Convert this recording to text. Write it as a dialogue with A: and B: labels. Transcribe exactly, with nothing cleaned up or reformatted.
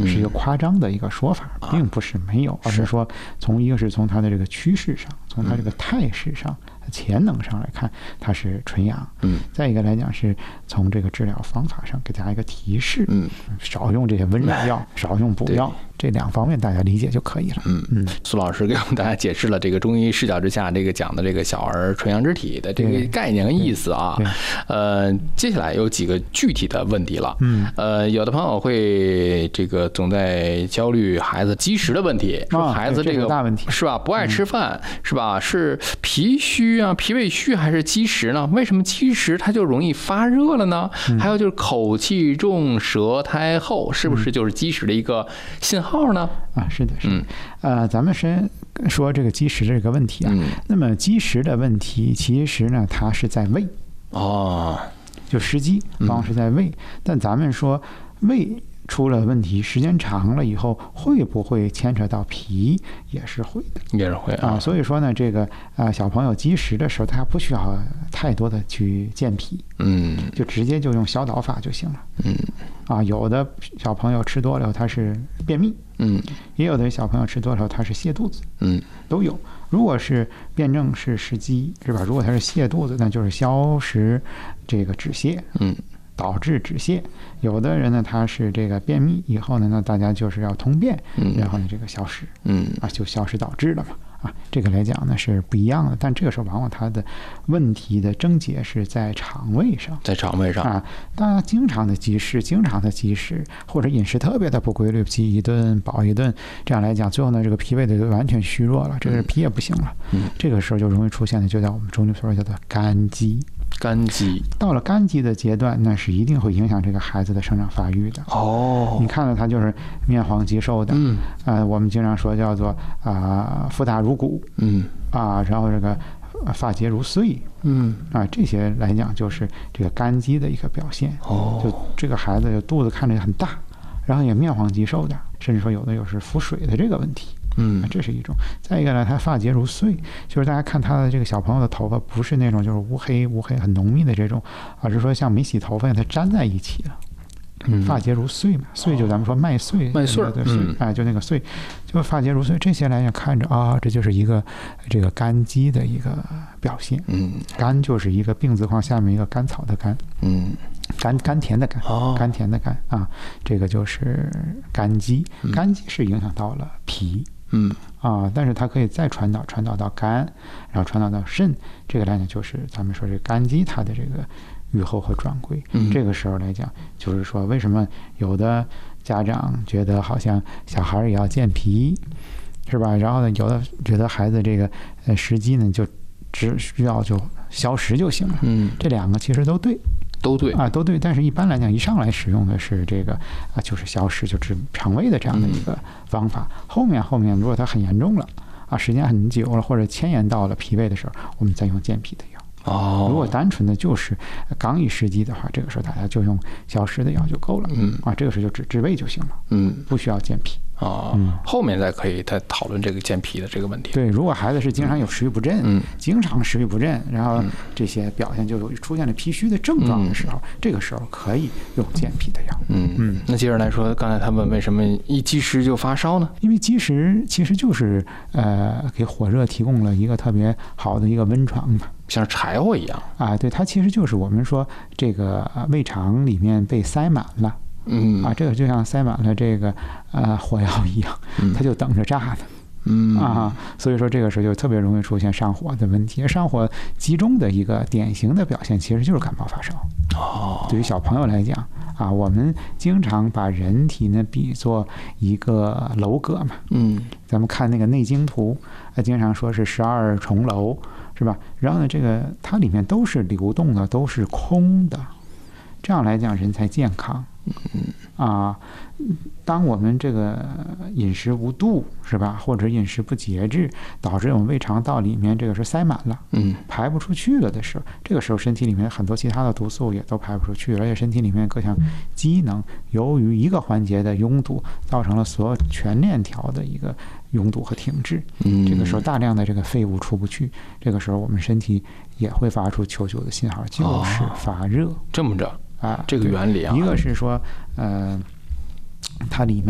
A: 是一个夸张的一个说法，
B: 嗯、
A: 并不是没有，而是说从一个是从它的这个趋势上，从它这个态势上、嗯、潜能上来看，它是纯阳。
B: 嗯，
A: 再一个来讲是从这个治疗方法上给大家一个提示，
B: 嗯，
A: 少用这些温热药，少用补药。这两方面大家理解就可以了。
B: 嗯嗯，苏老师给我们大家解释了这个中医视角之下这个讲的这个小儿纯阳之体的这个概念和意思啊。呃，接下来有几个具体的问题了。
A: 嗯，
B: 呃，有的朋友会这个总在焦虑孩子积食的问题，说孩子这个
A: 大问题
B: 是吧？不爱吃饭、嗯、是吧？是脾虚啊、脾胃虚还是积食呢？为什么积食它就容易发热了呢？
A: 嗯、
B: 还有就是口气重、舌苔厚，是不是就是积食的一个信号？号呢？
A: 啊，是的，是的，嗯、呃，咱们先说这个积食的这个问题啊。
B: 嗯、
A: 那么积食的问题，其实呢，它是在胃
B: 哦，
A: 就食积方是在胃，嗯、但咱们说胃出了问题，时间长了以后，会不会牵扯到脾？也是会的，
B: 也是会 啊,
A: 啊。所以说呢，这个啊、呃，小朋友积食的时候，他不需要太多的去健脾，
B: 嗯，
A: 就直接就用消导法就行了，
B: 嗯。
A: 啊，有的小朋友吃多了他是便秘，
B: 嗯，
A: 也有的小朋友吃多了他是泻肚子，
B: 嗯，
A: 都有。如果是辩证是食积，是吧？如果他是泻肚子，那就是消食这个止泻，
B: 嗯，
A: 导致止泻。有的人呢，他是这个便秘以后呢，那大家就是要通便，
B: 嗯，
A: 然后呢这个消食，
B: 嗯，
A: 啊就消食导致了嘛。啊，这个来讲呢是不一样的，但这个时候往往它的问题的症结是在肠胃上，
B: 在肠胃上
A: 啊，大家经常的积食，经常的积食，或者饮食特别的不规律，饥一顿饱一顿，这样来讲，最后呢这个脾胃的就完全虚弱了，这个脾也不行了，
B: 嗯，
A: 这个时候就容易出现的，就在我们中医所说叫做肝积。
B: 肝积
A: 到了肝积的阶段，那是一定会影响这个孩子的生长发育的。
B: 哦，
A: 你看到他就是面黄肌瘦的，
B: 嗯，
A: 呃，我们经常说叫做啊、呃、腹大如鼓，
B: 嗯，
A: 啊，然后这个发结如穗，
B: 嗯，
A: 啊，这些来讲就是这个肝积的一个表现。
B: 哦，
A: 就这个孩子就肚子看着很大，然后也面黄肌瘦的，甚至说有的有是腹水的这个问题。
B: 嗯，
A: 这是一种。再一个呢，他发结如穗，就是大家看他的这个小朋友的头发不是那种就是乌黑乌黑很浓密的这种，而是说像没洗头发一样，它粘在一起了。
B: 嗯，
A: 发结如穗嘛，穗就咱们说麦穗，
B: 麦穗
A: 对穗，
B: 嗯，
A: 哎，就那个穗，就发结如穗。这些来讲看着啊，这就是一个这个肝积的一个表现。
B: 嗯，
A: 肝就是一个病字旁下面一个甘草的甘，
B: 嗯。
A: 甘甘甜的甘，
B: 哦，
A: 甘甜的甘啊，这个就是肝积。肝积是影响到了脾，
B: 嗯
A: 啊，但是它可以再传导，传导到肝，然后传导到肾。这个来讲，就是咱们说这肝积它的这个预后和转归。
B: 嗯，
A: 这个时候来讲，就是说为什么有的家长觉得好像小孩也要健脾，是吧？然后呢，有的觉得孩子这个呃食积呢就只需要就消食就行了。
B: 嗯，
A: 这两个其实都对。
B: 都对
A: 啊，都对，但是一般来讲，一上来使用的是这个啊，就是消食，就治肠胃的这样的一个方法。嗯、后面后面，如果它很严重了啊，时间很久了，或者牵延到了脾胃的时候，我们再用健脾的药。
B: 哦，
A: 如果单纯的就是刚一食积的话，这个时候大家就用消食的药就够了。
B: 嗯，
A: 啊，这个时候就治治胃就行了。
B: 嗯，
A: 不需要健脾。
B: 啊、嗯，后面再可以再讨论这个健脾的这个问题。
A: 对，如果孩子是经常有食欲不振，
B: 嗯，
A: 经常食欲不振，然后这些表现就有出现了脾虚的症状的时候，嗯、这个时候可以用健脾的药。
B: 嗯嗯，那接着来说，刚才他问为什么一积食就发烧呢？
A: 因为积食其实就是呃给火热提供了一个特别好的一个温床嘛。
B: 像柴火一样
A: 啊，对，它其实就是我们说这个胃肠里面被塞满了。
B: 嗯
A: 啊，这个就像塞满了这个呃火药一样，它就等着炸呢。
B: 嗯
A: 啊，所以说这个时候就特别容易出现上火的问题。上火集中的一个典型的表现，其实就是感冒发烧。
B: 哦，
A: 对于小朋友来讲啊，我们经常把人体呢比作一个楼阁嘛。
B: 嗯，
A: 咱们看那个内经图，啊，经常说是十二重楼，是吧？然后呢，这个它里面都是流动的，都是空的，这样来讲人才健康。
B: 嗯
A: 啊，当我们这个饮食无度是吧，或者饮食不节制，导致我们胃肠道里面这个是塞满了，
B: 嗯，
A: 排不出去了的时候，这个时候身体里面很多其他的毒素也都排不出去，而且身体里面各项机能由于一个环节的拥堵，造成了所有全链条的一个拥堵和停滞。
B: 嗯，
A: 这个时候大量的这个废物出不去，这个时候我们身体也会发出求救的信号，就是发热。
B: 这么着。
A: 啊，
B: 这个原理啊，
A: 一个是说，呃，它里面。